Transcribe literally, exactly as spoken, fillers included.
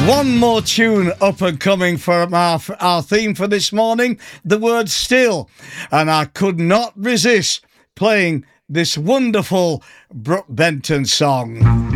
One more tune up and coming for our, our theme for this morning, the word still. And I could not resist playing this wonderful Brooke Benton song.